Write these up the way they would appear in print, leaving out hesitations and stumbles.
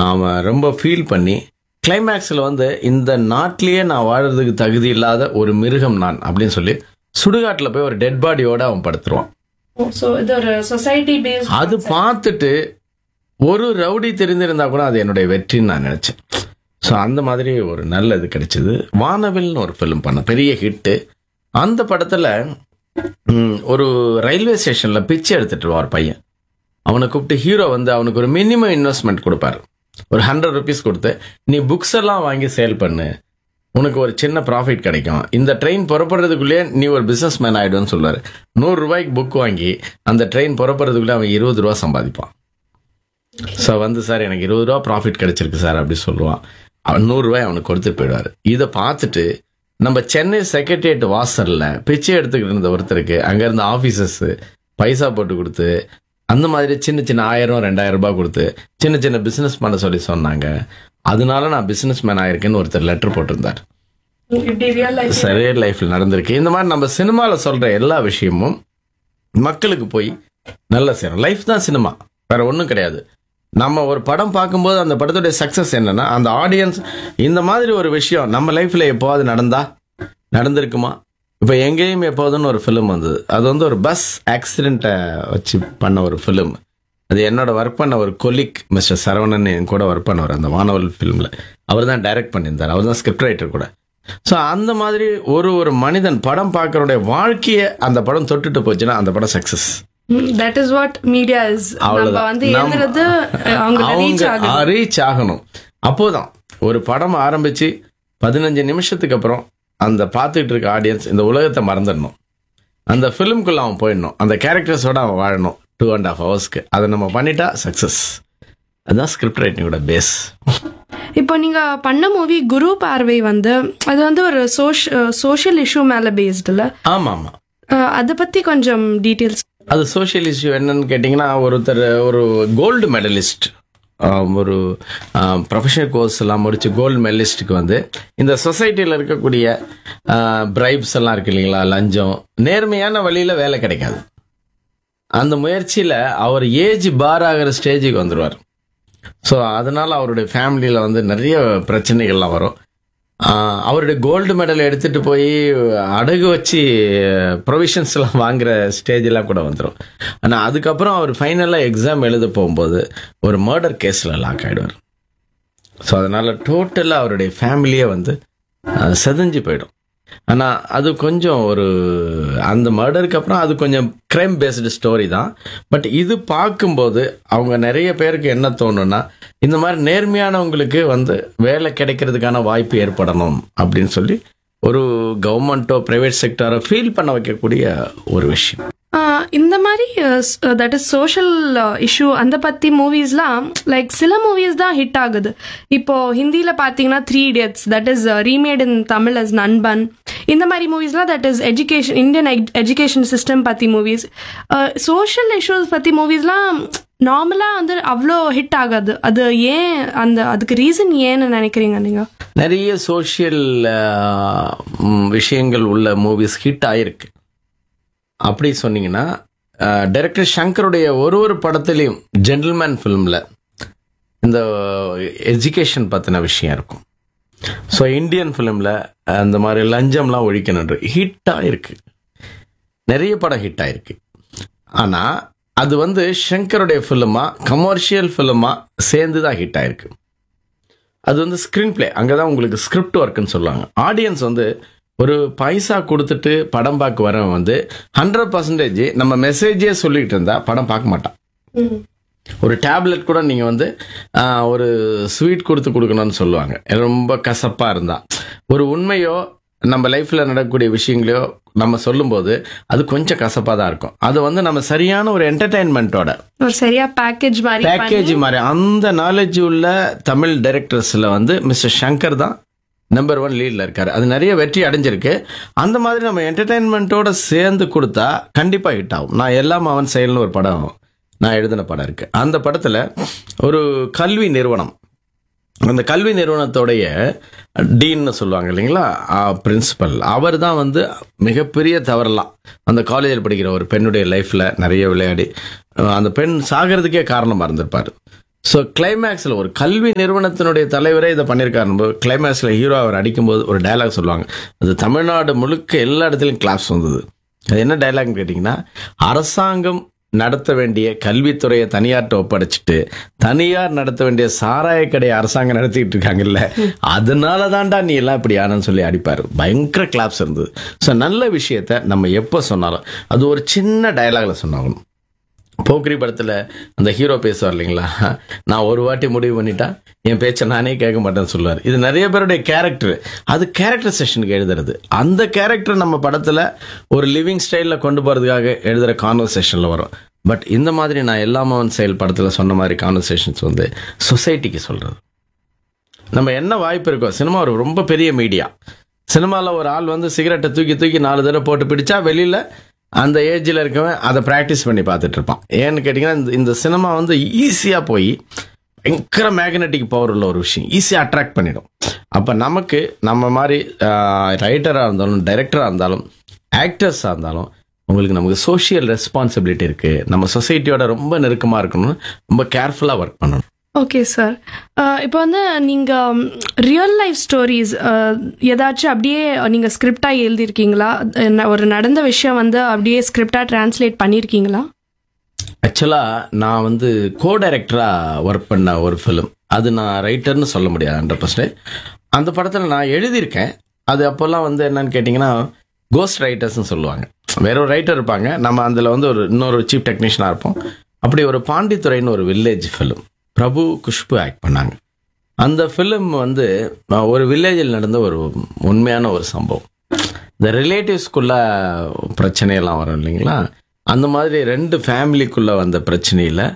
அவன் ரொம்ப ஃபீல் பண்ணி கிளைமேக்ஸில் வந்து இந்த நாட்டிலேயே நான் வாழறதுக்கு தகுதி இல்லாத ஒரு மிருகம் நான் அப்படின்னு சொல்லி சுடுகாட்டில் போய் ஒரு டெட் பாடியோட அவன் படுத்துருவான். அது பார்த்துட்டு ஒரு ரவுடி தெரிஞ்சிருந்தா கூட அது என்னுடைய வெற்றின்னு நான் நினைச்சேன். ஸோ அந்த மாதிரி ஒரு நல்ல இது கிடைச்சது. வானவில்னு ஒரு ஃபிலிம் பண்ண பெரிய ஹிட்டு. அந்த படத்தில் ஒரு ரயில்வே ஸ்டேஷனில் பிச்சை எடுத்துட்டு ஒரு பையன், அவனை கூப்பிட்டு ஹீரோ வந்து அவனுக்கு ஒரு மினிமம் இன்வெஸ்ட்மெண்ட் கொடுப்பாரு. ஒரு 100 rupees கொடுத்து நீ புக்ஸ் எல்லாம் வாங்கி சேல் பண்ணு, உனக்கு ஒரு சின்ன ப்ராஃபிட் கிடைக்கும், இந்த ட்ரெயின் புறப்படுறதுக்குள்ளேயே நீ ஒரு பிஸ்னஸ் மேன் ஆகிடுன்னு சொல்லுவார். 100 ரூபாய்க்கு புக் வாங்கி அந்த ட்ரெயின் புறப்படுறதுக்குள்ளே அவன் 20 ரூபா சம்பாதிப்பான். ஸோ வந்து சார் எனக்கு 20 ரூபா ப்ராஃபிட் கிடைச்சிருக்கு சார் அப்படி சொல்லுவான். அவன் 100 ரூபாய் அவனுக்கு கொடுத்துட்டு போயிடுவார். இதை பார்த்துட்டு நம்ம சென்னை செக்ரட்டரியேட் வாசலில் பிச்சை எடுத்துக்கிட்டு இருந்த ஒருத்தருக்கு அங்கேருந்து ஆஃபீஸர்ஸ் பைசா போட்டு கொடுத்து அந்த மாதிரி சின்ன சின்ன 1000-2000 ரூபாய் கொடுத்து சின்ன சின்ன பிஸ்னஸ் பண்ண சொல்லி சொன்னாங்க. அதனால நான் பிஸ்னஸ் மேன் ஆயிருக்கேன்னு ஒருத்தர் லெட்டர் போட்டிருந்தார். ரியல் லைஃப்ல நடந்திருக்கு. இந்த மாதிரி நம்ம சினிமாவில் சொல்ற எல்லா விஷயமும் மக்களுக்கு போய் நல்லா சேரும். லைஃப் தான் சினிமா, வேற ஒன்றும் கிடையாது. நம்ம ஒரு படம் பார்க்கும்போது அந்த படத்துடைய சக்சஸ் என்னன்னா அந்த ஆடியன்ஸ் இந்த மாதிரி ஒரு விஷயம் நம்ம லைஃப்ல எப்போவாது நடந்திருக்குமா. இப்போ எங்கேயும் எப்போதுன்னு ஒரு ஃபிலிம் வந்தது. அது வந்து ஒரு பஸ் ஆக்சிடென்ட்டை வச்சு பண்ண ஒரு ஃபிலிம். அது என்னோட ஒர்க் பண்ண ஒரு கொலிக் மிஸ்டர் சரவணன் என் கூட ஒர்க் பண்ணவர் அந்த வானவல் ஃபிலிமில். அவர் தான் டைரக்ட் பண்ணியிருந்தார், அவர் தான் ஸ்கிரிப்ட் ரைட்டர் கூட. ஸோ அந்த மாதிரி ஒரு மனிதன் படம் பார்க்கறோடைய வாழ்க்கையை அந்த படம் தொட்டுட்டு போச்சுன்னா அந்த படம் success. That is what media is. Reach ஆகணும். அப்போதான் ஒரு படம் ஆரம்பிச்சு 15 நிமிஷத்துக்கு அப்புறம் அந்த பார்த்துட்டு இருக்க ஆடியன்ஸ் இந்த உலகத்தை மறந்துடணும், அந்த ஃபிலிம்குள்ள அவன் போயிடணும், அந்த கேரக்டர்ஸோட அவன் வாழணும் 2.5 hours. அதை நம்ம பண்ணிட்டா சக்சஸ். அதுதான் ஸ்கிரிப்ட் ரைட்டிங்கோட பேஸ். இப்போ நீங்க பண்ண மூவி குரு பார்வை வந்து அது வந்து ஒரு சோஷியல் இஷ்யூ மேல பேஸ்ட் இல்ல? ஆமா ஆமா. அதை பத்தி கொஞ்சம் டீட்டெயில்ஸ். அது சோஷியல் இஷ்யூ என்னன்னு கேட்டிங்கன்னா, ஒரு கோல்டு மெடலிஸ்ட், ஒரு ப்ரொஃபஷனல் கோர்ஸ் எல்லாம் முடிச்சு கோல்டு மெடலிஸ்ட்டுக்கு வந்து இந்த சொசைட்டியில் இருக்கக்கூடிய பிரைப்ஸ் எல்லாம் இருக்கு இல்லைங்களா, லஞ்சம், நேர்மையான வழியில் வேலை கிடைக்காது. அந்த முயற்சியில் அவர் ஏஜ் பார் ஆகிற ஸ்டேஜுக்கு வந்துடுவார். ஸோ அதனால அவருடைய ஃபேமிலியில் வந்து நிறைய பிரச்சனைகள்லாம் வரும். அவருடைய கோல்டு மெடல் எடுத்துகிட்டு போய் அடகு வச்சு ப்ரொவிஷன்ஸ் எல்லாம் வாங்குற ஸ்டேஜெலாம் கூட வந்துடும். ஆனால் அதுக்கப்புறம் அவர் ஃபைனலாக எக்ஸாம் எழுத போகும்போது ஒரு மர்டர் கேஸில் லாக் ஆகிடுவார். ஸோ அதனால் டோட்டலாக அவருடைய ஃபேமிலியே வந்து செதஞ்சு போயிடும். ஆனால் அது கொஞ்சம் அந்த மர்டருக்கு அப்புறம் அது கொஞ்சம் கிரைம் பேஸ்டு ஸ்டோரி தான். பட் இது பார்க்கும்போது அவங்க நிறைய பேருக்கு என்ன தோணுன்னா, இந்த மாதிரி நேர்மையானவங்களுக்கு வந்து வேலை கிடைக்கிறதுக்கான வாய்ப்பு ஏற்படணும் அப்படின்னு சொல்லி ஒரு கவர்மெண்ட்டோ பிரைவேட் செக்டரோ ஃபீல் பண்ண வைக்கக்கூடிய ஒரு விஷயம். இந்த மாதிரி தட் இஸ் சோஷியல் இஷ்யூ அந்த பற்றி மூவிஸ்லாம் லைக் சில மூவிஸ் தான் ஹிட் ஆகுது. இப்போ ஹிந்தியில் பார்த்தீங்கன்னா 3 Idiots that is remade in Tamil as நண்பன். இந்த மாதிரி மூவிஸ்லாம் that is education, Indian education system பற்றி மூவிஸ். சோஷியல் இஷ்யூஸ் பற்றி மூவிஸ்லாம் நார்மலாக வந்து அவ்வளோ ஹிட் ஆகாது. அது ஏன்? அதுக்கு ரீசன் ஏன்னு நினைக்கிறீங்க நீங்கள்? நிறைய சோஷியல் விஷயங்கள் உள்ள மூவிஸ் ஹிட் ஆயிருக்கு. அப்படி சொன்னீங்கன்னா டைரக்டர் சங்கருடைய ஒரு படத்துலையும் ஜென்டில்மேன் ஃபிலிமில் இந்த எஜுகேஷன் பற்றின விஷயம் இருக்கும். ஸோ இந்தியன் ஃபிலிமில் அந்த மாதிரி லஞ்சம்லாம் ஒழிக்கணுன்ற ஹிட் ஆயிருக்கு. நிறைய படம் ஹிட் ஆயிருக்கு. ஆனால் அது வந்து சங்கருடைய ஃபிலிமா கமர்ஷியல் ஃபிலிமா சேர்ந்து தான் ஹிட் ஆயிருக்கு. அது வந்து ஸ்க்ரீன் பிளே, அங்கே தான் உங்களுக்கு ஸ்கிரிப்ட் ஒர்க்குன்னு சொல்லுவாங்க. ஆடியன்ஸ் வந்து ஒரு பைசா கொடுத்துட்டு படம் பார்க்க வரவன் வந்து 100% நம்ம மெசேஜே சொல்லிட்டு இருந்தா படம் பார்க்க மாட்டான். ஒரு டேப்லெட் கூட நீங்கள் வந்து ஒரு ஸ்வீட் கொடுக்கணும்னு சொல்லுவாங்க, ரொம்ப கசப்பாக இருந்தா. ஒரு உண்மையோ நம்ம லைஃப்பில் நடக்கக்கூடிய விஷயங்களையோ நம்ம சொல்லும்போது அது கொஞ்சம் கசப்பாக தான் இருக்கும். அது வந்து நம்ம சரியான ஒரு என்டர்டைன்மெண்ட்டோட ஒரு சரியா பேக்கேஜ் மாதிரி அந்த நாலேஜ் உள்ள தமிழ் டைரக்டர்ஸில் வந்து மிஸ்டர் சங்கர் தான் நம்பர் 1 லீடில் இருக்காரு. அது நிறைய வெற்றி அடைஞ்சிருக்கு. அந்த மாதிரி நம்ம என்டர்டைன்மெண்ட்டோட சேர்ந்து கொடுத்தா கண்டிப்பாக ஹிட் ஆகும். நான் எல்லாம் அவன் செயல்னு ஒரு படம் நான் எழுதின படம் இருக்கு. அந்த படத்தில் ஒரு கல்வி நிறுவனம், அந்த கல்வி நிறுவனத்தோடைய டீன்னு சொல்லுவாங்க இல்லைங்களா, பிரின்சிபல், அவர் தான் வந்து மிகப்பெரிய தவறலாம் அந்த காலேஜில் படிக்கிற ஒரு பெண்ணுடைய லைஃப்பில் நிறைய விளையாடி அந்த பெண் சாகிறதுக்கே காரணமாக இருந்திருப்பார். ஸோ கிளைமேக்ஸில் ஒரு கல்வி நிறுவனத்தினுடைய தலைவரே இதை பண்ணியிருக்காரு. கிளைமேக்ஸில் ஹீரோ அவர் அடிக்கும்போது ஒரு டயலாக் சொல்லுவாங்க, அது தமிழ்நாடு முழுக்க எல்லா இடத்துலையும் கிளாப்ஸ் வந்தது. அது என்ன டயலாக்னு கேட்டிங்கன்னா, அரசாங்கம் நடத்த வேண்டிய கல்வித்துறையை தனியார்ட்ட ஒப்படைச்சிட்டு தனியார் நடத்த வேண்டிய சாராய கடையை அரசாங்கம் நடத்திட்டு இருக்காங்கல்ல, அதனால தான்டா நீ எல்லாம் இப்படி ஆனன்னு சொல்லி அடிப்பார். பயங்கர கிளாப்ஸ் இருந்தது. ஸோ நல்ல விஷயத்த நம்ம எப்போ சொன்னாலும் அது ஒரு சின்ன டயலாக்ல சொன்னாகணும். போக்ரி படத்தில் அந்த ஹீரோ பேசுவார் இல்லைங்களா, நான் ஒரு வாட்டி முடிவு பண்ணிட்டா என் பேச்சை நானே கேட்க மாட்டேன்னு சொல்லுவார். இது நிறைய பேருடைய கேரக்டர். அது கேரக்டர் செஷனுக்கு எழுதுறது. அந்த கேரக்டர் நம்ம படத்தில் ஒரு லிவிங் ஸ்டைலில் கொண்டு போகிறதுக்காக எழுதுகிற கான்வர்சேஷனில் வரும். பட் இந்த மாதிரி நான் எல்லாமவன் செயல் படத்தில் சொன்ன மாதிரி கான்வர்சேஷன்ஸ் வந்து சொசைட்டிக்கு சொல்கிறது. நம்ம என்ன வாய்ப்பு இருக்கோ, சினிமா ஒரு ரொம்ப பெரிய மீடியா. சினிமாவில் ஒரு ஆள் வந்து சிகரெட்டை தூக்கி தூக்கி 4 தடவை போட்டு பிடிச்சா வெளியில் அந்த ஏஜில் இருக்கவன் அதை ப்ராக்டிஸ் பண்ணி பார்த்துட்டு இருப்பான். ஏன்னு கேட்டிங்கன்னா, இந்த சினிமா வந்து ஈஸியாக போய் பயங்கர மேக்னெட்டிக் பவர் உள்ள ஒரு விஷயம், ஈஸியாக அட்ராக்ட் பண்ணிடும். அப்போ நமக்கு நம்ம மாதிரி ரைட்டராக இருந்தாலும் டைரக்டராக இருந்தாலும் ஆக்டர்ஸாக இருந்தாலும் நமக்கு சோஷியல் ரெஸ்பான்சிபிலிட்டி இருக்குது. நம்ம சொசைட்டியோட ரொம்ப நெருக்கமாக இருக்கணும்னு ரொம்ப கேர்ஃபுல்லாக ஒர்க் பண்ணணும். ஓகே சார், இப்போ வந்து நீங்கள் ரியல் லைஃப் ஸ்டோரிஸ் ஏதாச்சும் அப்படியே நீங்கள் ஸ்கிரிப்டாக எழுதியிருக்கீங்களா? ஒரு நடந்த விஷயம் வந்து அப்படியே ஸ்கிரிப்டாக டிரான்ஸ்லேட் பண்ணியிருக்கீங்களா? ஆக்சுவலாக நான் வந்து கோ டைரக்டராக ஒர்க் பண்ண ஒரு ஃபிலிம், அது நான் ரைட்டர்னு சொல்ல முடியாது 100%. அந்த படத்தில் நான் எழுதியிருக்கேன். அது அப்போல்லாம் வந்து என்னன்னு கேட்டிங்கன்னா, கோஸ்ட் ரைட்டர்ஸ்னு சொல்லுவாங்க. வேற ஒரு ரைட்டர் இருப்பாங்க, நம்ம அதில் வந்து இன்னொரு சீஃப் டெக்னீஷியனாக இருப்போம். அப்படி ஒரு பாண்டித்துறைன்னு ஒரு வில்லேஜ் ஃபிலிம், பிரபு குஷ்பு ஆக்ட் பண்ணாங்க. அந்த ஃபிலிம் வந்து ஒரு வில்லேஜில் நடந்த ஒரு உண்மையான ஒரு சம்பவம். இந்த ரிலேட்டிவ்ஸ்குள்ள பிரச்சனையெல்லாம் வரும் இல்லைங்களா, அந்த மாதிரி 2 ஃபேமிலிக்குள்ளே வந்த பிரச்சனையில்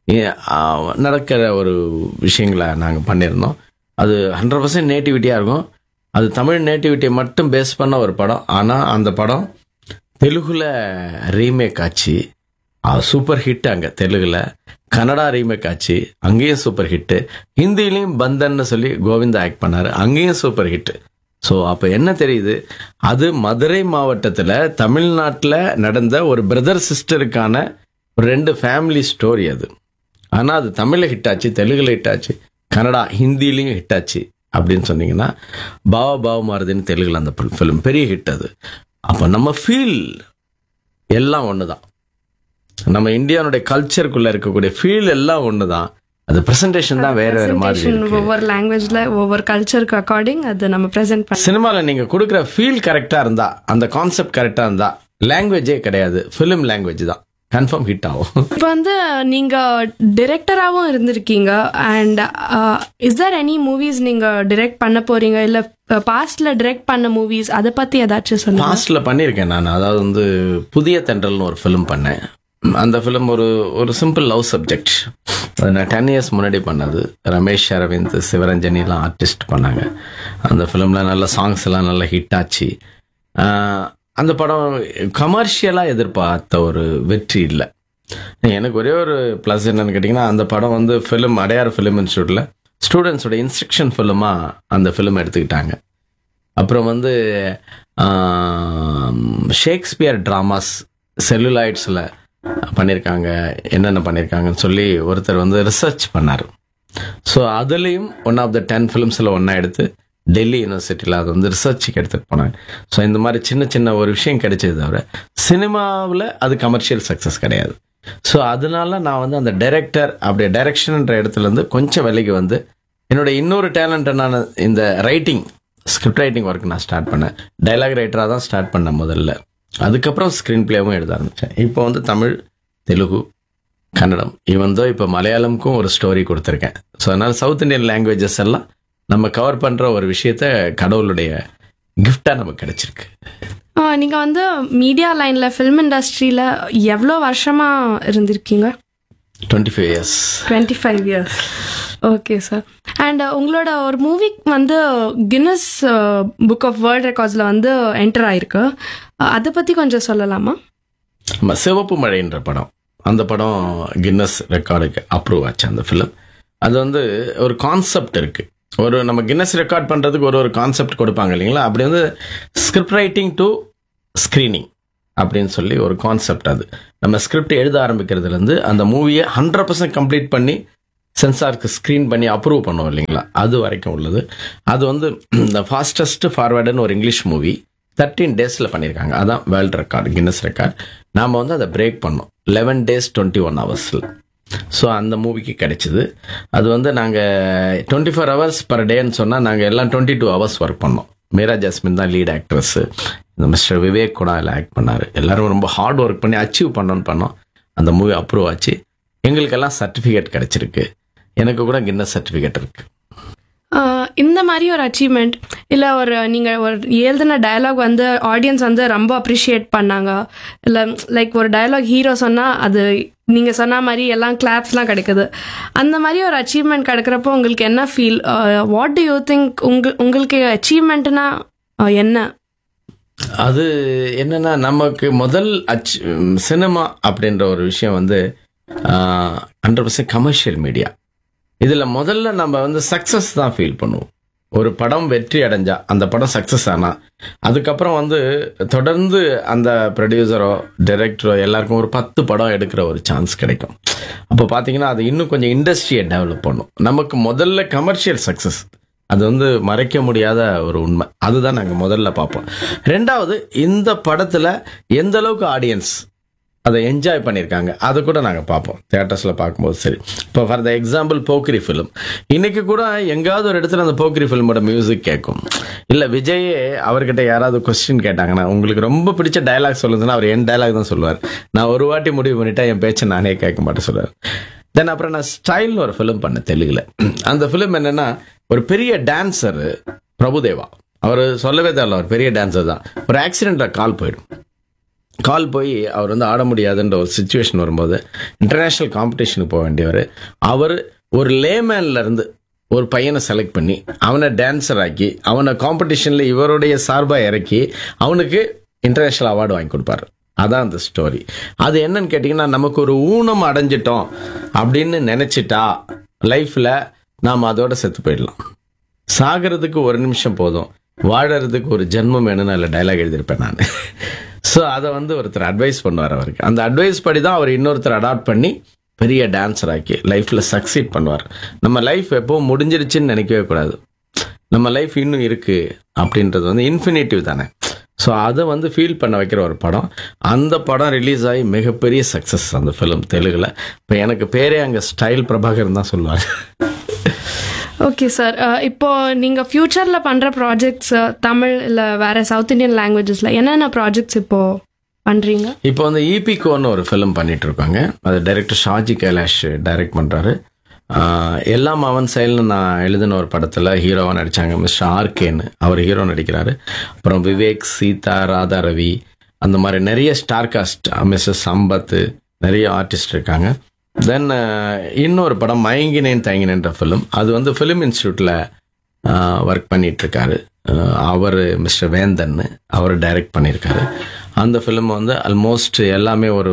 நடக்கிற ஒரு விஷயங்களை நாங்கள் பண்ணியிருந்தோம். அது 100% நேட்டிவிட்டியாக இருக்கும். அது தமிழ் நேட்டிவிட்டியை மட்டும் பேஸ் பண்ண ஒரு படம். ஆனால் அந்த படம் தெலுங்கில் ரீமேக் ஆச்சு, சூப்பர் ஹிட். அங்கே தெலுங்கில் கன்னடா ரீமேக் ஆச்சு, அங்கேயும் சூப்பர் ஹிட்டு. ஹிந்திலையும் பந்தன்னு சொல்லி கோவிந்தா ஆக்ட் பண்ணார், அங்கேயும் சூப்பர் ஹிட்டு. ஸோ அப்போ என்ன தெரியுது, அது மதுரை மாவட்டத்தில் தமிழ்நாட்டில் நடந்த ஒரு பிரதர் சிஸ்டருக்கான ஒரு 2 ஃபேமிலி ஸ்டோரி அது. ஆனால் அது தமிழில் ஹிட் ஆச்சு, தெலுங்கில் ஹிட் ஆச்சு, கன்னடா ஹிந்திலையும் ஹிட் ஆச்சு. அப்படின்னு சொன்னீங்கன்னா, பாவ மாறுதுன்னு தெலுங்கில் அந்த ஃபிலிம் பெரிய ஹிட் அது. அப்போ நம்ம ஃபீல் எல்லாம் ஒன்று தான். நம்ம இந்தியாவுடைய கல்ச்சருக்குள்ள இருக்கக்கூடிய ஃபீல் எல்லாம் ஒன்று தான். அது பிரசன்டேஷன் தான் வேற வேற மாதிரி இருக்கு. ஒவ்வொரு லாங்குவேஜ்ல ஒவ்வொரு கல்ச்சருக்கு அக்கார்டிங் அது நம்ம பிரசன்ட் பண்ண. சினிமாவில் நீங்கள் கொடுக்குற ஃபீல் கரெக்டாக இருந்தா, அந்த கான்செப்ட் கரெக்டாக இருந்தா, லாங்குவேஜே கிடையாது, ஃபிலிம் லாங்குவேஜ் தான் கன்ஃபார்ம் ஹிட் ஆகும். இப்போ வந்து நீங்க டிரெக்டராகவும் இருந்திருக்கீங்க. And is there any movies நீங்க டிரெக்ட் பண்ண போறீங்க, இல்ல பாஸ்ட்ல டிரெக்ட் பண்ண மூவிஸ் அதை பத்தி ஏதாச்சும் சொல்லுங்க. பாஸ்ட்ல பண்ணியிருக்கேன் நான். அதாவது வந்து புதிய தென்றல்னு ஒரு ஃபிலிம் பண்ணேன். அந்த ஃபிலிம் ஒரு சிம்பிள் லவ் சப்ஜெக்ட். அது நான் 10 இயர்ஸ் முன்னாடி பண்ணது. ரமேஷ் அரவிந்த், சிவரஞ்சனிலாம் ஆர்டிஸ்ட் பண்ணாங்க. அந்த ஃபிலிமில் நல்ல சாங்ஸ் எல்லாம் நல்ல ஹிட் ஆச்சு. அந்த படம் கமர்ஷியலாக எதிர்பார்த்த ஒரு வெற்றி இல்லை. எனக்கு ஒரே ஒரு ப்ளஸ் என்னன்னு கேட்டிங்கன்னா, அந்த படம் வந்து ஃபிலிம் அடையார் ஃபிலிம் இன்ஸ்டியூட்டில் ஸ்டூடெண்ட்ஸோட இன்ஸ்ட்ரக்ஷன் ஃபிலிமாக அந்த ஃபிலிம் எடுத்துக்கிட்டாங்க. அப்புறம் வந்து ஷேக்ஸ்பியர் ட்ராமாஸ் செல்லுலாய்ட்ஸில் பண்ணியிருக்காங்க, என்னென்ன பண்ணியிருக்காங்கன்னு சொல்லி ஒருத்தர் வந்து ரிசர்ச் பண்ணார். ஸோ அதுலேயும் ஒன் ஆஃப் த 10 ஃபிலிம்ஸில் ஒன்றா எடுத்து டெல்லி யூனிவர்சிட்டியில் அது வந்து ரிசர்ச்சுக்கு எடுத்துகிட்டு போனாங்க. ஸோ இந்த மாதிரி சின்ன சின்ன ஒரு விஷயம் கிடைச்சது தவிர சினிமாவில் அது கமர்ஷியல் சக்ஸஸ் கிடையாது. ஸோ அதனால நான் வந்து அந்த டைரக்டர் அப்படியே டைரக்ஷன்ன்ற இடத்துலேருந்து கொஞ்சம் விலைக்கு வந்து என்னோட இன்னொரு டேலண்ட்டான இந்த ரைட்டிங், ஸ்கிரிப்ட் ரைட்டிங் ஒர்க் நான் ஸ்டார்ட் பண்ணேன். டைலாக் ரைட்டராக தான் ஸ்டார்ட் பண்ணேன் முதல்ல. அதுக்கப்புறம் ஸ்க்ரீன் பிளேவும் எழுத ஆரம்பித்தேன். இப்போ வந்து தமிழ், தெலுங்கு, கன்னடம், ஈவன் தோ இப்போ மலையாளமுக்கும் ஒரு ஸ்டோரி கொடுத்துருக்கேன். ஸோ அதனால் சவுத் இந்தியன் லாங்குவேஜஸ் எல்லாம் நம்ம கவர் பண்ணுற ஒரு விஷயத்த கடவுளுடைய கிஃப்டாக நமக்கு கிடைச்சிருக்கு. நீங்கள் வந்து மீடியா லைனில் ஃபிலிம் இண்டஸ்ட்ரியில் எவ்வளோ வருஷமாக இருந்திருக்கீங்க? 25 years. 25 years. Okay sir. And உங்களோட ஒரு மூவி வந்து கின்னஸ் புக் ஆஃப் வேர்ல்ட் ரெக்கார்ட்ஸில் வந்து என்டர் ஆயிருக்கு. அதை பற்றி கொஞ்சம் சொல்லலாமா? சிவப்பு மழைன்ற படம், அந்த படம் கின்னஸ் ரெக்கார்டுக்கு அப்ரூவ் ஆச்சு. அந்த ஃபிலிம் அது வந்து ஒரு கான்செப்ட் இருக்குது. நம்ம கின்னஸ் ரெக்கார்ட் பண்ணுறதுக்கு ஒரு கான்செப்ட் கொடுப்பாங்க இல்லைங்களா, அப்படி வந்து ஸ்கிரிப்ட் ரைட்டிங் டு ஸ்க்ரீனிங் அப்படின்னு சொல்லி ஒரு கான்செப்ட். அது நம்ம ஸ்கிரிப்ட் எழுத ஆரம்பிக்கிறதுலேருந்து அந்த மூவியை 100% கம்ப்ளீட் பண்ணி சென்சாருக்கு ஸ்க்ரீன் பண்ணி அப்ரூவ் பண்ணுவோம் இல்லைங்களா, அது வரைக்கும் உள்ளது. அது வந்து இந்த ஃபாஸ்டஸ்ட் ஃபார்வர்டுன்னு ஒரு இங்கிலீஷ் மூவி 13 days பண்ணியிருக்காங்க. அதான் வேர்ல்டு ரெக்கார்டு, கின்னஸ் ரெக்கார்ட். நாம் வந்து அதை பிரேக் பண்ணோம் 11 days 21 hours. ஸோ அந்த மூவிக்கு கிடைச்சிது. அது வந்து நாங்கள் 24 hours per dayன்னு சொன்னால் நாங்கள் எல்லாம் 22 hours ஒர்க் பண்ணோம். மீரா ஜாஸ்மின் தான் லீட் ஆக்ட்ரஸ். இந்த மிஸ்டர் விவேக் கூட அதில் ஆக்ட் பண்ணார். எல்லாரும் ரொம்ப ஹார்ட் ஒர்க் பண்ணி அச்சீவ் பண்ணோம். அந்த மூவி அப்ரூவ் ஆச்சு. எங்களுக்கெல்லாம் சர்டிஃபிகேட் கிடைச்சிருக்கு. எனக்கு கூட கின்னஸ் சர்டிஃபிகேட் இருக்கு. இந்த மாதிரி ஒரு அச்சீவ்மெண்ட் இல்லை நீங்கள் ஒரு எழுதின டயலாக் வந்து ஆடியன்ஸ் வந்து ரொம்ப அப்ரிஷியேட் பண்ணாங்க, இல்லை லைக் ஒரு டயலாக் ஹீரோ சொன்னால் அது நீங்கள் சொன்ன மாதிரி எல்லாம் கிளாப்ஸ்லாம் கிடைக்குது, அந்த மாதிரி ஒரு அச்சீவ்மெண்ட் கிடைக்கிறப்போ உங்களுக்கு என்ன feel? What to you think? உங்களுக்கு அச்சீவ்மெண்ட்னா என்ன? அது என்னன்னா, நமக்கு முதல் சினிமா அப்படின்ற ஒரு விஷயம் வந்து 100% கமர்ஷியல் மீடியா. இதில் முதல்ல நம்ம வந்து சக்ஸஸ் தான் ஃபீல் பண்ணுவோம். ஒரு படம் வெற்றி அடைஞ்சா, அந்த படம் சக்ஸஸ் ஆனா அதுக்கப்புறம் வந்து தொடர்ந்து அந்த ப்ரொடியூசரோ டைரக்டரோ எல்லாருக்கும் ஒரு 10 படம் எடுக்கிற ஒரு சான்ஸ் கிடைக்கும். அப்போ பார்த்தீங்கன்னா அது இன்னும் கொஞ்சம் இண்டஸ்ட்ரியை டெவலப் பண்ணும். நமக்கு முதல்ல கமர்ஷியல் சக்ஸஸ், அது வந்து மறைக்க முடியாத ஒரு உண்மை. அதுதான் நாங்கள் முதல்ல பார்ப்போம். ரெண்டாவது, இந்த படத்தில் எந்த அளவுக்கு ஆடியன்ஸ் அதை என்ஜாய் பண்ணியிருக்காங்க அதை கூட நாங்கள் பார்ப்போம் தியேட்டர்ஸில் பார்க்கும்போது. சரி, இப்போ for the example Pokkiri film, இன்னைக்கு கூட எங்காவது ஒரு இடத்துல அந்த போக்கிரி ஃபிலிமோட மியூசிக் கேட்கும். இல்லை விஜயே அவர்கிட்ட யாராவது கொஸ்டின் கேட்டாங்கன்னா உங்களுக்கு ரொம்ப பிடிச்ச டயலாக் சொல்லுதுன்னா அவர் என் டயலாக் தான் சொல்லுவார். நான் ஒரு வாட்டி முடிவு பண்ணிட்டா என் பேச்சை நானே கேட்க மாட்டேன் சொல்லுவார். தென் அப்புறம் நான் ஸ்டைல்னு ஒரு ஃபிலிம் பண்ணேன் தெலுங்குல. அந்த ஃபிலிம் என்னன்னா, ஒரு பெரிய டான்ஸர் பிரபுதேவா, அவர் சொல்லவே தேவையில்ல, ஒரு பெரிய டான்ஸர் தான். ஒரு ஆக்சிடென்ட்ல கால் போய் அவர் வந்து ஆட முடியாதுன்ற ஒரு சுச்சுவேஷன் வரும்போது இன்டர்நேஷ்னல் காம்படிஷனுக்கு போக வேண்டியவர், அவர் ஒரு லேமேன்ல இருந்து ஒரு பையனை செலக்ட் பண்ணி அவனை டான்ஸர் ஆக்கி அவனை காம்படிஷன்ல இவருடைய சார்பாக இறக்கி அவனுக்கு இன்டர்நேஷ்னல் அவார்டு வாங்கி கொடுப்பாரு. அதான் அந்த ஸ்டோரி. அது என்னன்னு கேட்டிங்கன்னா, நமக்கு ஒரு ஊனம் அடைஞ்சிட்டோம் அப்படின்னு நினச்சிட்டா லைஃப்பில் நாம் அதோட செத்து போயிடலாம். சாகிறதுக்கு ஒரு நிமிஷம் போதும், வாழறதுக்கு ஒரு ஜென்மம் வேணும்னு அதில் டைலாக் எழுதியிருப்பேன் நான். ஸோ அதை வந்து ஒருத்தர் அட்வைஸ் பண்ணுவார் அவருக்கு. அந்த அட்வைஸ் படி தான் அவர் இன்னொருத்தர் அடாப்ட் பண்ணி பெரிய டான்ஸர் ஆக்கி லைஃப்பில் சக்சீட் பண்ணுவார். நம்ம லைஃப் எப்போவும் முடிஞ்சிருச்சுன்னு நினைக்கவே கூடாது. நம்ம லைஃப் இன்னும் இருக்குது அப்படின்றது வந்து இன்ஃபினிட்டிவ் தானே. ஸோ அதை வந்து ஃபீல் பண்ண வைக்கிற ஒரு படம். அந்த படம் ரிலீஸ் ஆகி மிகப்பெரிய சக்ஸஸ் அந்த ஃபிலிம் தெலுங்குல. இப்போ எனக்கு பேரே அங்கே ஸ்டைல் பிரபாகரன் தான் சொல்லுவாங்க. ஓகே சார், இப்போ நீங்கள் ஃப்யூச்சரில் பண்ணுற ப்ராஜெக்ட்ஸ் தமிழ் இல்லை வேறு சவுத் இந்தியன் லாங்குவேஜஸில் என்னென்ன ப்ராஜெக்ட்ஸ் இப்போது பண்ணுறீங்க? இப்போ வந்து ஈபிகோன்னு ஒரு ஃபிலிம் பண்ணிட்டு இருக்காங்க. அது டைரக்டர் ஷாஜி கைலாஷ் டைரக்ட் பண்ணுறாரு. எல்லாம் அவன் செயல்னு நான் எழுதின ஒரு படத்தில் ஹீரோவாக நடித்தாங்க மிஸ்டர் ஆர்கேன்னு, அவர் ஹீரோ நடிக்கிறாரு. அப்புறம் விவேக், சீதா, ராதா ரவி, அந்த மாதிரி நிறைய ஸ்டார் காஸ்ட், மிஸ்டர் சம்பத், நிறைய ஆர்டிஸ்ட் இருக்காங்க. தென் இன்னொரு படம் மயங்கினேன் தயங்கினேன்ற ஃபிலிம், அது வந்து ஃபிலிம் இன்ஸ்டியூட்டில் ஒர்க் பண்ணிகிட்ருக்காரு. அவர் மிஸ்டர் வேந்தன், அவர் டைரக்ட் பண்ணியிருக்காரு. அந்த ஃபிலிம் வந்து ஆல்மோஸ்ட் எல்லாமே ஒரு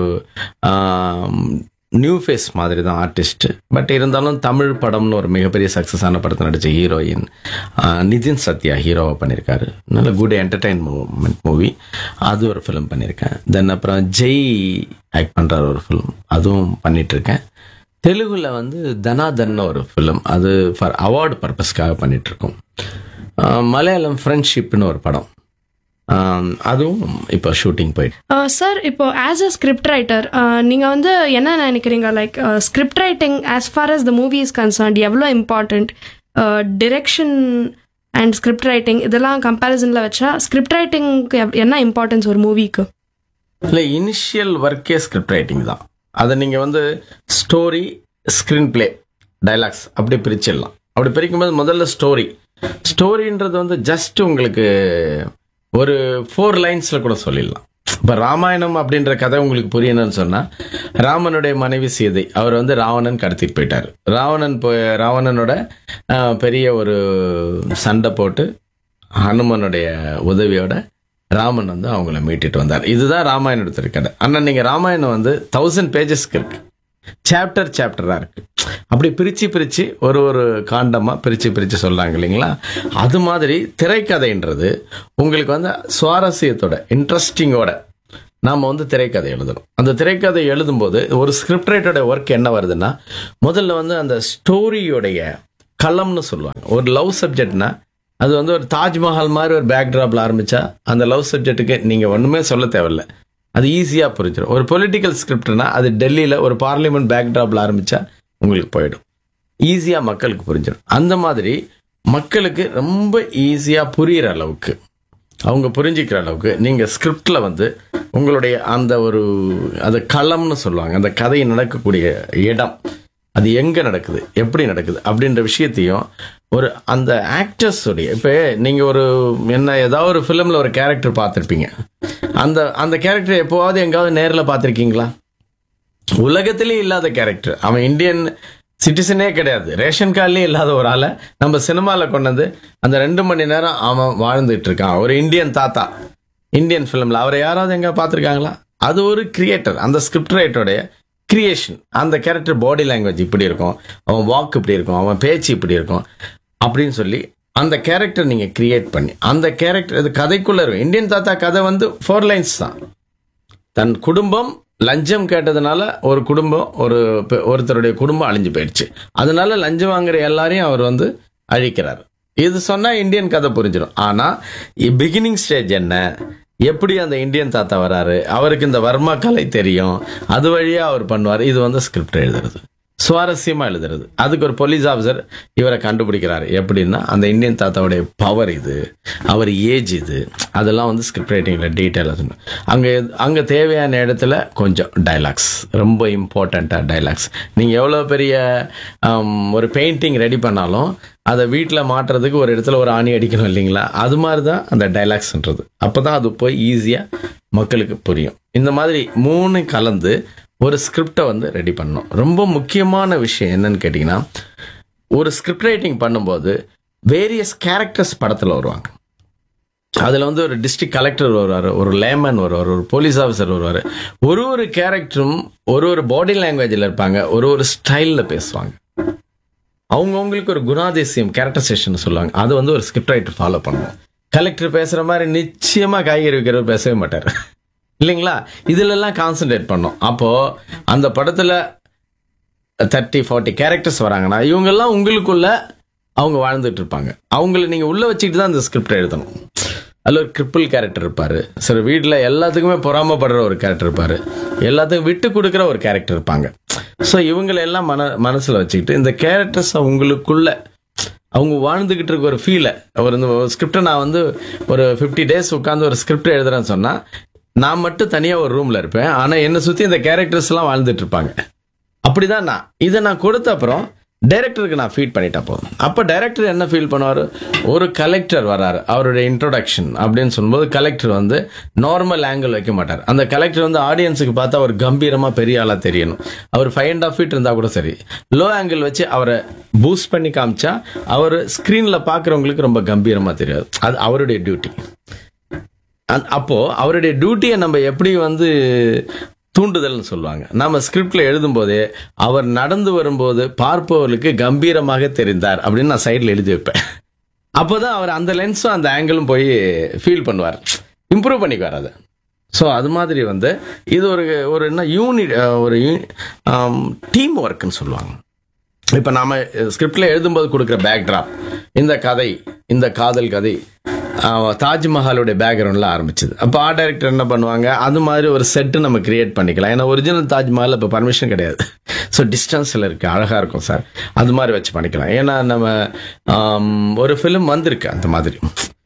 நியூ ஃபேஸ் மாதிரி தான் ஆர்டிஸ்ட். பட் இருந்தாலும் தமிழ் படம்னு ஒரு மிகப்பெரிய சக்ஸஸான படத்தை நடித்த ஹீரோயின் நிதின் சத்யா ஹீரோவாக பண்ணியிருக்காரு. நல்ல குட் என்டர்டெயின்மெண்ட் மூவி, அது ஒரு ஃபிலிம் பண்ணியிருக்கேன். தென் அப்புறம் ஜெய் ஆக்ட் பண்ணுற ஒரு ஃபிலிம், அதுவும் பண்ணிகிட்ருக்கேன். தெலுங்குல வந்து தனாதன்னு ஒரு ஃபிலிம், அது ஃபார் அவார்டு பர்பஸ்க்காக பண்ணிகிட்ருக்கோம். மலையாளம் ஃப்ரெண்ட்ஷிப்னு ஒரு படம், அதுவும் இப்போ ஷூட்டிங் போயிட்டு. சார், இப்போ ஆஸ் அ ஸ்கிரிப்ட் ரைட்டர் நீங்கள் வந்து என்ன நினைக்கிறீங்க? Like script writing as for us the movie is concerned எவ்வளோ important? Direction and script writing இதெல்லாம் கம்பேரிசனில் வச்சா ஸ்கிரிப்ட் ரைட்டிங்க்கு என்ன இம்பார்ட்டன்ஸ் ஒரு மூவிக்கு? இல்லை, இனிஷியல் ஒர்க்கே ஸ்கிரிப்ட் ரைட்டிங் தான். அதை நீங்கள் வந்து ஸ்டோரி, ஸ்க்ரீன் பிளே, டைலாக்ஸ் அப்படி பிரிச்சிடலாம். அப்படி பிரிக்கும்போது முதல்ல ஸ்டோரின்றது வந்து ஜஸ்ட் உங்களுக்கு ஒரு 4 லைன்ஸில் கூட சொல்லிடலாம். இப்போ ராமாயணம் அப்படின்ற கதை உங்களுக்கு புரியணும்னு சொன்னால், ராமனுடைய மனைவி சீதை, அவர் வந்து ராவணன் கடத்திட்டு போயிட்டார். ராவணனோட பெரிய ஒரு சண்டை போட்டு ஹனுமனுடைய உதவியோட ராமன் வந்து அவங்கள மீட்டிட்டு வந்தார். இதுதான் ராமாயணத்தோட கதை. ஆனால் நீங்கள் ராமாயணம் வந்து 1000 பேஜஸ்க்கு இருக்கு, சாப்டராக இருக்கு. அப்படி பிரித்து ஒரு காண்டமாக பிரித்து சொல்கிறாங்க இல்லைங்களா? அது மாதிரி திரைக்கதைன்றது உங்களுக்கு வந்து சுவாரஸ்யத்தோட, இன்ட்ரெஸ்டிங்கோட நாம் வந்து திரைக்கதை எழுதணும். அந்த திரைக்கதை எழுதும்போது ஒரு ஸ்கிரிப்ட் ரைட்டரோட ஒர்க் என்ன வருதுன்னா, முதல்ல வந்து அந்த ஸ்டோரியோடைய களம்னு சொல்லுவாங்க. ஒரு லவ் சப்ஜெக்ட்னா அது வந்து ஒரு தாஜ்மஹால் மாதிரி ஒரு பேக்ட்ராப்ல ஆரம்பிச்சா அந்த லவ் சப்ஜெக்ட்டுக்கு நீங்கள் ஒன்றுமே சொல்ல தேவையில்லை, அது ஈஸியாக புரிஞ்சிடும். ஒரு பொலிட்டிக்கல் ஸ்கிரிப்ட்னா அது டெல்லியில் ஒரு பார்லிமெண்ட் பேக்ட்ராப்ல ஆரம்பிச்சா உங்களுக்கு போயிடும், ஈஸியாக மக்களுக்கு புரிஞ்சிடும். அந்த மாதிரி மக்களுக்கு ரொம்ப ஈஸியாக புரிகிற அளவுக்கு, அவங்க புரிஞ்சிக்கிற அளவுக்கு நீங்கள் ஸ்கிரிப்டில் வந்து உங்களுடைய அந்த ஒரு அது களம்னு சொல்லுவாங்க, அந்த கதை நடக்கக்கூடிய இடம், அது எங்கே நடக்குது, எப்படி நடக்குது அப்படின்ற விஷயத்தையும் ஒரு அந்த ஆக்டர்ஸுடைய, இப்போ நீங்கள் ஒரு என்ன ஏதாவது ஒரு ஃபிலிமில் ஒரு கேரக்டர் பார்த்துருப்பீங்க, அந்த அந்த கேரக்டர் எப்போவாவது எங்காவது நேரில் பார்த்துருக்கீங்களா? உலகத்திலே இல்லாத கேரக்டர், அவன் இந்தியன் சிட்டிசனே கிடையாது, ரேஷன் கார்ட்லேயே இல்லாத ஒரு ஆளை நம்ம சினிமாவில் கொண்டு வந்து அந்த 2 மணி நேரம் அவன் வாழ்ந்துட்டு இருக்கான். ஒரு இந்தியன் தாத்தா இந்தியன் ஃபிலிமில், அவரை யாராவது எங்கே பார்த்துருக்காங்களா? அது ஒரு கிரியேட்டர், அந்த ஸ்கிரிப்ட் ரைட்டருடைய கிரியேஷன். அந்த கேரக்டர் பாடி லாங்குவேஜ் இப்படி இருக்கும், அவன் வாக்கு இப்படி இருக்கும், அவன் பேச்சு இப்படி இருக்கும் அப்படின்னு சொல்லி அந்த கேரக்டர் நீங்கள் கிரியேட் பண்ணி அந்த கேரக்டர் இது கதைக்குள்ளே இருக்கும். இந்தியன் தாத்தா கதை வந்து 4 லைன்ஸ் தான். தன் குடும்பம் லஞ்சம் கேட்டதுனால ஒரு குடும்பம் ஒருத்தருடைய குடும்பம் அழிஞ்சு போயிடுச்சு, அதனால லஞ்சம் வாங்குற எல்லாரையும் அவர் வந்து அழிக்கிறார். இது சொன்னா இந்தியன் கதை புரிஞ்சிடும். ஆனா பிகினிங் ஸ்டேஜ் என்ன, எப்படி அந்த இந்தியன் தாத்தா வராரு, அவருக்கு இந்த வர்மா கலை தெரியும், அது வழியா அவர் பண்ணுவார். இது வந்து ஸ்கிரிப்ட் எழுதுறது, சுவாரஸ்யமா எழுதுறது. அதுக்கு ஒரு போலீஸ் ஆஃபீஸர் இவரை கண்டுபிடிக்கிறாரு எப்படின்னா, அந்த இந்தியன் தாத்தாவுடைய பவர் இது, அவர் ஏஜ் இது, அதெல்லாம் வந்து ஸ்கிரிப்ட் ரைட்டிங்ல டீட்டெயிலாக அங்கே தேவையான இடத்துல கொஞ்சம் டைலாக்ஸ், ரொம்ப இம்பார்ட்டண்ட்டாக டைலாக்ஸ். நீங்கள் எவ்வளோ பெரிய ஒரு பெயிண்டிங் ரெடி பண்ணாலும் அதை வீட்டில் மாட்டுறதுக்கு ஒரு இடத்துல ஒரு ஆணி அடிக்கணும் இல்லைங்களா? அது மாதிரி தான் அந்த டைலாக்ஸ்ன்றது. அப்போ தான் அது போய் ஈஸியாக மக்களுக்கு புரியும். இந்த மாதிரி 3 கலந்து ஒரு ஸ்கிரிப்டை வந்து ரெடி பண்ணணும். ரொம்ப முக்கியமான விஷயம் என்னன்னு கேட்டிங்கன்னா, ஒரு ஸ்கிரிப்ட் ரைட்டிங் பண்ணும்போது வேரியஸ் கேரக்டர்ஸ் படத்தில் வருவாங்க. அதில் வந்து ஒரு டிஸ்ட்ரிக்ட் கலெக்டர் வருவார், ஒரு லேமன் வருவார், ஒரு போலீஸ் ஆஃபீஸர் வருவார். ஒரு கேரக்டரும் ஒரு பாடி லாங்குவேஜில் இருப்பாங்க, ஒரு ஸ்டைலில் பேசுவாங்க. அவங்கவுங்களுக்கு ஒரு குணாதிசயம், கேரக்டரைசேஷன் சொல்லுவாங்க. அது வந்து ஒரு ஸ்கிரிப்ட் ரைட்டர் ஃபாலோ பண்ணுவோம். கலெக்டர் பேசுகிற மாதிரி நிச்சயமாக காய்கறி விற்கிறவர் பேசவே மாட்டார் இல்லைங்களா? இதிலெல்லாம் கான்சென்ட்ரேட் பண்ணோம். அப்போது அந்த படத்தில் 30-40 கேரக்டர்ஸ் வராங்கன்னா இவங்கெல்லாம் உங்களுக்குள்ள அவங்க வாழ்ந்துட்டு இருப்பாங்க. அவங்கள நீங்கள் உள்ளே வச்சுக்கிட்டு தான் அந்த ஸ்கிரிப்ட் எழுதணும். அதில் ஒரு கிரிப்பிள் கேரக்டர் இருப்பார், சரி வீட்டில் எல்லாத்துக்குமே பொறாமப்படுற ஒரு கேரக்டர் இருப்பார், எல்லாத்துக்கும் விட்டு கொடுக்குற ஒரு கேரக்டர் இருப்பாங்க. ஸோ இவங்களெல்லாம் மனசில் வச்சுக்கிட்டு இந்த கேரக்டர்ஸை உங்களுக்குள்ள அவங்க வாழ்ந்துக்கிட்டு இருக்க ஒரு ஃபீலை, இந்த ஸ்கிரிப்டை நான் வந்து ஒரு 50 days உட்காந்து ஒரு ஸ்கிரிப்ட் எழுதுறேன்னு சொன்னால் நான் மட்டும் தனியாக ஒரு ரூமில் இருப்பேன், ஆனால் என்னை சுற்றி இந்த கேரக்டர்ஸ்லாம் வாழ்ந்துட்டு இருப்பாங்க. அப்படிதான் இதை நான் கொடுத்த அப்புறம் டைரக்டருக்கு நான் ஃபீட் பண்ணிட்டா போதும். அப்போ டைரக்டர் என்ன ஃபீல் பண்ணுவார், ஒரு கலெக்டர் வராரு, அவருடைய இன்ட்ரோடக்ஷன் அப்படின்னு சொல்லும்போது கலெக்டர் வந்து நார்மல் ஆங்கிள் வைக்க மாட்டார். அந்த கலெக்டர் வந்து ஆடியன்ஸுக்கு பார்த்தா அவர் கம்பீரமாக பெரிய ஆளாக தெரியணும். அவர் 5.5 feet இருந்தால் கூட சரி, லோ ஆங்கிள் வச்சு அவரை பூஸ்ட் பண்ணி காமிச்சா அவர் ஸ்க்ரீனில் பார்க்குறவங்களுக்கு ரொம்ப கம்பீரமாக தெரியாது. அது அவருடைய டியூட்டி. அப்போ அவருடைய டியூட்டியை நம்ம எப்படி வந்து தூண்டுதல்னு சொல்லுவாங்க. நம்ம ஸ்கிரிப்ட்ல எழுதும் போதே அவர் நடந்து வரும்போது பார்ப்பவர்களுக்கு கம்பீரமாக தெரிந்தார் அப்படின்னு நான் சைடில் எழுதி வைப்பேன். அப்போதான் அவர் அந்த லென்ஸும் அந்த ஆங்கிளும் போய் ஃபீல் பண்ணுவார், இம்ப்ரூவ் பண்ணிக்குவார் அதை. ஸோ அது மாதிரி வந்து இது ஒரு என்ன யூனிட், ஒரு டீம் ஒர்க்குன்னு சொல்லுவாங்க. இப்போ நாம ஸ்கிரிப்ட்ல எழுதும்போது கொடுக்குற பேக்ட்ராப், இந்த கதை, இந்த காதல் கதை தாஜ்மஹாலுடைய பேக்ரவுண்டில் ஆரம்பிச்சது. அப்போ ஆர்ட் டைரக்டர் என்ன பண்ணுவாங்க, அது மாதிரி ஒரு செட்டு நம்ம கிரியேட் பண்ணிக்கலாம். ஏன்னா ஒரிஜினல் தாஜ்மஹால் இப்போ பர்மிஷன் கிடையாது, ஸோ டிஸ்டன்ஸில் இருக்குது, அழகாக இருக்கும் சார், அது மாதிரி வச்சு பண்ணிக்கலாம். ஏன்னா நம்ம ஒரு ஃபிலிம் வந்திருக்கு அந்த மாதிரி,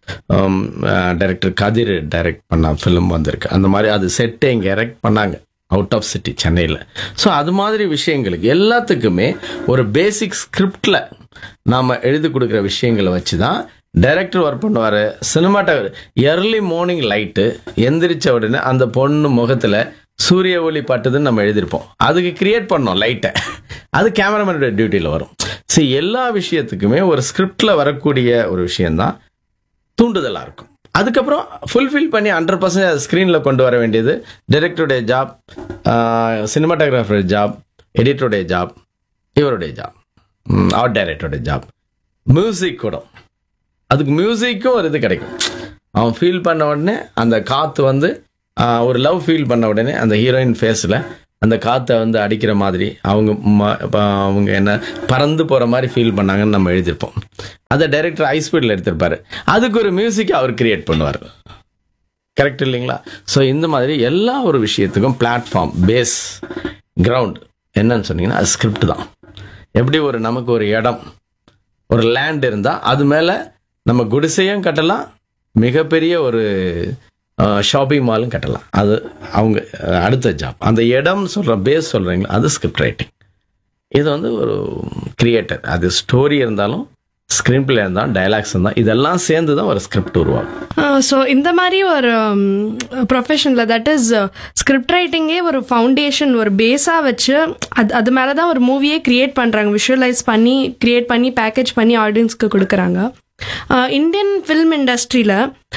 டைரக்டர் கதிர் டைரக்ட் பண்ண ஃபிலிம் வந்திருக்கு அந்த மாதிரி, அது செட்டை இங்கே எரெக்ட் பண்ணாங்க அவுட் ஆஃப் சிட்டி சென்னையில். ஸோ அது மாதிரி விஷயங்களுக்கு எல்லாத்துக்குமே ஒரு பேசிக் ஸ்கிரிப்டில் நாம் எழுதி கொடுக்குற விஷயங்களை வச்சு தான் டைரக்டர் ஒர்க் பண்ணுவார். சினிமாட்டோகிராஃபர் எர்லி மார்னிங் லைட்டு எந்திரிச்ச உடனே அந்த பொண்ணு முகத்தில் சூரிய ஒளி பட்டுதுன்னு நம்ம எழுதியிருப்போம், அதுக்கு கிரியேட் பண்ணோம் லைட்டை, அது கேமராமேனோட டியூட்டியில் வரும். சரி, எல்லா விஷயத்துக்குமே ஒரு ஸ்கிரிப்டில் வரக்கூடிய ஒரு விஷயந்தான் தூண்டுதலாக இருக்கும். அதுக்கப்புறம் ஃபுல்ஃபில் பண்ணி 100% ஸ்க்ரீனில் கொண்டு வர வேண்டியது டைரக்டருடைய ஜாப், சினிமாட்டோகிராஃபருடைய ஜாப், எடிட்டருடைய ஜாப், இவருடைய ஜாப், ஆர்ட் டைரக்டருடைய ஜாப். மியூசிக் கூட, அதுக்கு மியூசிக்கும் ஒரு இது கிடைக்கும். அவன் ஃபீல் பண்ண உடனே அந்த காற்று வந்து ஒரு லவ் ஃபீல் பண்ண உடனே அந்த ஹீரோயின் ஃபேஸில் அந்த காற்றை வந்து அடிக்கிற மாதிரி அவங்க என்ன பறந்து போகிற மாதிரி ஃபீல் பண்ணாங்கன்னு நம்ம எழுதியிருப்போம். அதை டைரக்டர் ஹை ஸ்பீடில் எடுத்திருப்பாரு. அதுக்கு ஒரு மியூசிக் அவர் கிரியேட் பண்ணுவார். கரெக்ட் இல்லைங்களா? ஸோ இந்த மாதிரி எல்லா ஒரு விஷயத்துக்கும் பிளாட்ஃபார்ம், பேஸ், கிரவுண்ட் என்னன்னு சொன்னீங்கன்னா அது ஸ்கிரிப்ட் தான். எப்படி நமக்கு ஒரு இடம், ஒரு லேண்ட் இருந்தால் அது மேலே நம்ம குடிசையும் கட்டலாம், மிகப்பெரிய ஒரு ஷாப்பிங் மாலும் கட்டலாம். அது அவங்க அடுத்த ஜாப். அந்த இடம் சொல்கிற பேஸ் சொல்கிறீங்களா, அது ஸ்கிரிப்ட் ரைட்டிங். இது வந்து ஒரு கிரியேட்டர், அது ஸ்டோரி இருந்தாலும் ஸ்க்ரீன் பிளே இருந்தாலும் டைலாக்ஸ் இருந்தால் இதெல்லாம் சேர்ந்து தான் ஒரு ஸ்கிரிப்ட் உருவாகும். ஸோ இந்த மாதிரி ஒரு ப்ரொஃபஷனில் தட் இஸ் ஸ்கிரிப்ட் ரைட்டிங்கே ஒரு ஃபவுண்டேஷன், ஒரு பேஸாக வச்சு அது மேலே தான் ஒரு மூவியே கிரியேட் பண்ணுறாங்க, விஷுவலைஸ் பண்ணி கிரியேட் பண்ணி பேக்கேஜ் பண்ணி ஆடியன்ஸ்க்கு கொடுக்குறாங்க. இந்தியன் ஃபில்ம் இண்டஸ்ட்ரியில்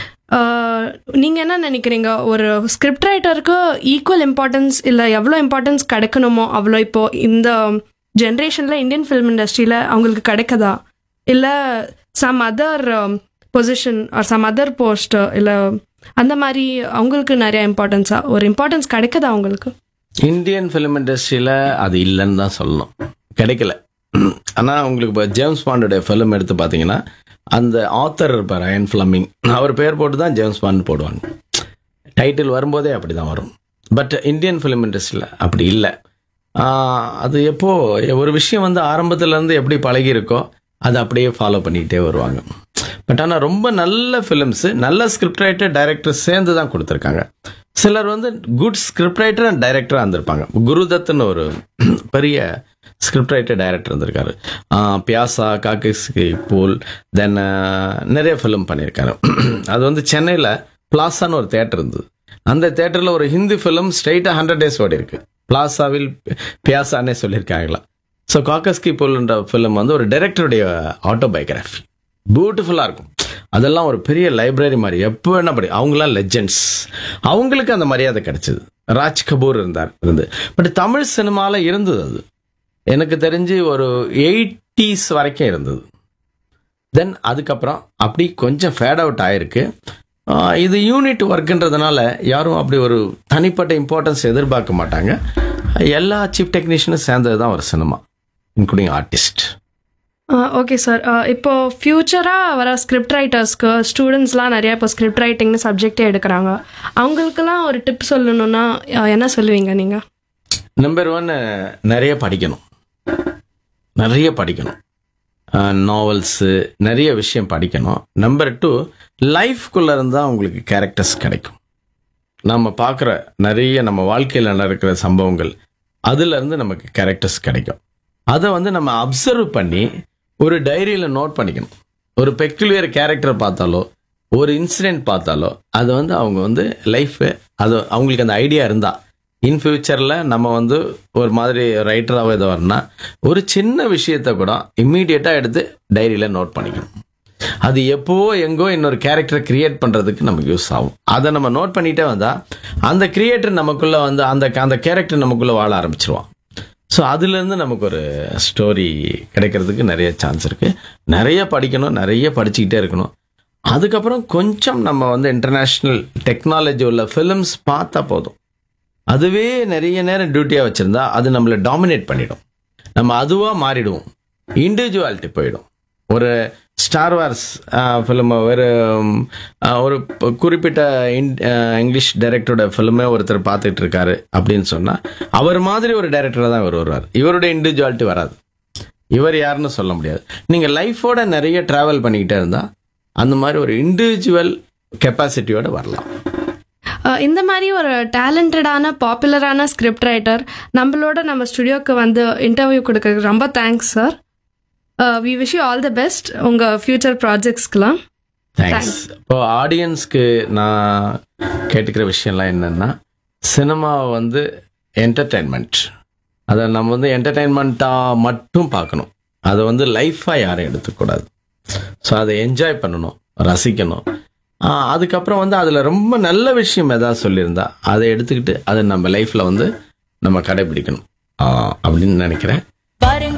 நீங்கள் என்ன நினைக்கிறீங்க? ஒரு ஸ்கிரிப்ட் ரைட்டருக்கு ஈக்குவல் இம்பார்ட்டன்ஸ் இல்லை எவ்வளோ இம்பார்ட்டன்ஸ் கிடைக்கணுமோ அவ்வளோ இப்போது இந்த ஜென்ரேஷனில் இந்தியன் ஃபில்ம் இண்டஸ்ட்ரியில் அவங்களுக்கு கிடைக்குதா, இல்லை some other position R some other post இல்லை அந்த மாதிரி அவங்களுக்கு நிறைய ஒரு இம்பார்ட்டன்ஸ் கிடைக்குதா அவங்களுக்கு? இந்தியன் ஃபிலிம் இண்டஸ்ட்ரியில் அது இல்லைன்னு தான் சொல்லணும், கிடைக்கல. ஆனால் உங்களுக்கு இப்போ ஜேம்ஸ் பாண்டுடைய ஃபிலிம் எடுத்து பார்த்தீங்கன்னா அந்த ஆத்தர் இருப்பார் அயன் ஃப்ளமிங், அவர் பேர் போட்டு தான் ஜேம்ஸ் பாண்ட் போடுவாங்க. டைட்டில் வரும்போதே அப்படி தான் வரும். பட் இந்தியன் ஃபிலிம் இண்டஸ்ட்ரியில் அப்படி இல்லை. அது எப்போது ஒரு விஷயம் வந்து ஆரம்பத்துலேருந்து எப்படி பழகிருக்கோ அதை அப்படியே ஃபாலோ பண்ணிக்கிட்டே வருவாங்க. பட் ஆனால் ரொம்ப நல்ல ஃபிலிம்ஸு நல்ல ஸ்கிரிப்ட் ரைட்டர் டைரக்டர் சேர்ந்து தான் கொடுத்துருக்காங்க. சிலர் வந்து குட் ஸ்கிரிப்ட் ரைட்டர் அண்ட் டைரக்டராக இருந்திருப்பாங்க. குருதத்னு ஒரு பெரிய ஸ்கிரிப்ட் ரைட்டர் டைரக்டர் இருந்திருக்காரு. பியாசா, காக்கஸ்கி போல், தென் நிறைய ஃபிலிம் பண்ணியிருக்காரு. அது வந்து சென்னையில் பிளாசான்னு ஒரு தேட்டர் இருந்தது. அந்த தேட்டரில் ஒரு ஹிந்தி ஃபிலிம் ஸ்ட்ரெயிட்டாக 100 days ஓடி இருக்கு. பிளாசாவில் பியாசானே சொல்லியிருக்காங்களா. ஸோ காக்கஸ்கி போல்ன்ற ஃபிலிம் வந்து ஒரு டைரக்டருடைய ஆட்டோபயோகிராஃபி, பியூட்டிஃபுல்லாக இருக்கும். அதெல்லாம் ஒரு பெரிய லைப்ரரி மாதிரி, எப்போ என்ன படி அவங்களாம் லெஜெண்ட்ஸ், அவங்களுக்கு அந்த மரியாதை கிடைச்சிது. ராஜ் கபூர் இருந்து. பட் தமிழ் சினிமாவில் இருந்தது அது எனக்கு தெரிஞ்சு ஒரு 80s வரைக்கும் இருந்தது. தென் அதுக்கப்புறம் அப்படி கொஞ்சம் ஃபேட் அவுட் ஆயிருக்கு. இது யூனிட் ஒர்க்குன்றதுனால யாரும் அப்படி ஒரு தனிப்பட்ட இம்பார்ட்டன்ஸ் எதிர்பார்க்க மாட்டாங்க. எல்லா சீஃப் டெக்னீஷியனும் சேர்ந்தது தான் ஒரு cinema, including artist. Okay sir, இப்போ ஃப்யூச்சராக வர ஸ்கிரிப்ட் ரைட்டர்ஸ்க்கு ஸ்டூடெண்ட்ஸ்லாம் நிறையா இப்போ ஸ்கிரிப்ட் ரைட்டிங்னு சப்ஜெக்டே எடுக்கிறாங்க. அவங்களுக்கெல்லாம் ஒரு டிப் சொல்லணும்னா என்ன சொல்லுவீங்க நீங்கள்? நம்பர் 1, நிறைய படிக்கணும். நாவல்ஸு நிறைய விஷயம் படிக்கணும். நம்பர் 2, லைஃப்குள்ளே இருந்தால் உங்களுக்கு கேரக்டர்ஸ் கிடைக்கும். நம்ம பார்க்குற நிறைய நம்ம வாழ்க்கையில் நடக்கிற சம்பவங்கள் அதுலேருந்து நமக்கு கேரக்டர்ஸ் கிடைக்கும். அதை வந்து நம்ம அப்சர்வ் பண்ணி ஒரு டைரியில் நோட் பண்ணிக்கணும். ஒரு பெக்குலியர் கேரக்டர் பார்த்தாலோ ஒரு இன்சிடென்ட் பார்த்தாலோ அது வந்து அவங்க வந்து லைஃபு அது அவங்களுக்கு அந்த ஐடியா இருந்தால் இன் ஃபியூச்சரில் நம்ம வந்து ஒரு மாதிரி ரைட்டராக ஏதோ வரணும்னா ஒரு சின்ன விஷயத்தை கூட இம்மீடியட்டாக எடுத்து டைரியில் நோட் பண்ணிக்கணும். அது எப்போவோ எங்கோ இன்னொரு கேரக்டரை கிரியேட் பண்ணுறதுக்கு நமக்கு யூஸ் ஆகும். அதை நம்ம நோட் பண்ணிகிட்டே வந்தால் அந்த கிரியேட்டர் நமக்குள்ளே வந்து அந்த கேரக்டர் நமக்குள்ளே வாழ ஆரம்பிச்சிருவான். ஸோ அதுலேருந்து நமக்கு ஒரு ஸ்டோரி கிடைக்கிறதுக்கு நிறைய சான்ஸ் இருக்குது. நிறைய படிக்கணும், நிறைய படிச்சுக்கிட்டே இருக்கணும். அதுக்கப்புறம் கொஞ்சம் நம்ம வந்து இன்டர்நேஷ்னல் டெக்னாலஜி உள்ள ஃபிலிம்ஸ் பார்த்தா போதும். அதுவே நிறைய நேரம் டியூட்டியாக வச்சுருந்தா அது நம்மளை டாமினேட் பண்ணிடும். நம்ம அதுவாக மாறிடுவோம், இண்டிவிஜுவாலிட்டி போயிடும். ஒரு ஸ்டார் வார்ஸ் ஃபிலிம் ஒரு குறிப்பிட்ட இங்கிலீஷ் டைரக்டரோட ஃபிலிமே ஒருத்தர் பார்த்துட்டு இருக்காரு அப்படின்னு சொன்னால் அவர் மாதிரி ஒரு டைரக்டராக தான் இவர் வருவார். இவருடைய இண்டிவிஜுவாலிட்டி வராது. இவர் யாருன்னு சொல்ல முடியாது. நீங்கள் லைஃபோட நிறைய ட்ராவல் பண்ணிக்கிட்டே இருந்தால் அந்த மாதிரி ஒரு இண்டிவிஜுவல் கெப்பாசிட்டியோட வரலாம். இந்த மாதிரி ஒரு டேலண்டடான பாப்புலரான ஸ்கிரிப்ட் ரைட்டர் நம்ம ஸ்டுடியோக்கு வந்து இன்டர்வியூ கொடுக்கறதுக்கு ரொம்ப thanks sir. We wish you all the best உங்கள் ஃபியூச்சர் ப்ராஜெக்ட்ஸ்க்கெலாம். தேங்க்ஸ். இப்போ ஆடியன்ஸ்க்கு நான் கேட்டுக்கிற விஷயம்லாம் என்னென்னா, சினிமாவை வந்து என்டர்டெயின்மெண்ட், அதை நம்ம வந்து என்டர்டெயின்மெண்ட்டாக மட்டும் பார்க்கணும். அதை வந்து லைஃபாக யாரும் எடுத்துக்கூடாது. ஸோ அதை என்ஜாய் பண்ணணும், ரசிக்கணும். அதுக்கப்புறம் வந்து அதில் ரொம்ப நல்ல விஷயம் எதாவது சொல்லியிருந்தா அதை எடுத்துக்கிட்டு அதை நம்ம லைஃப்பில் வந்து நம்ம கடைபிடிக்கணும் அப்படின்னு நினைக்கிறேன்.